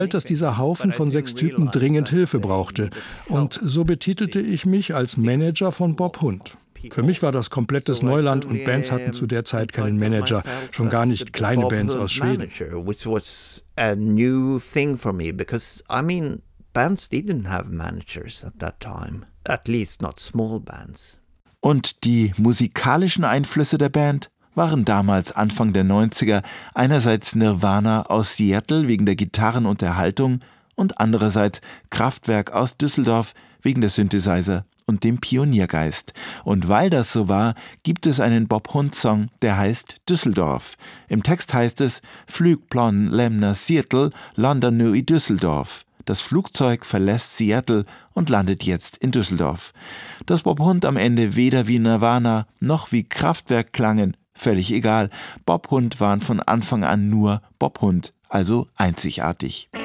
dass dieser Haufen von 6 Typen dringend Hilfe brauchte. Und so betitelte ich mich als Manager von Bob Hund. Für mich war das komplettes Neuland und Bands hatten zu der Zeit keinen Manager, schon gar nicht kleine Bands aus Schweden. Bands didn't have managers at that time, at least not small bands. Und die musikalischen Einflüsse der Band waren damals Anfang der 90er einerseits Nirvana aus Seattle wegen der Gitarren und der Haltung und andererseits Kraftwerk aus Düsseldorf wegen der Synthesizer und dem Pioniergeist. Und weil das so war, gibt es einen Bob Hund-Song, der heißt Düsseldorf. Im Text heißt es: Flygplan lämnar Seattle, landar nu i Düsseldorf. Das Flugzeug verlässt Seattle und landet jetzt in Düsseldorf. Dass Bob Hund am Ende weder wie Nirvana noch wie Kraftwerk klangen, völlig egal. Bob Hund waren von Anfang an nur Bob Hund, also einzigartig.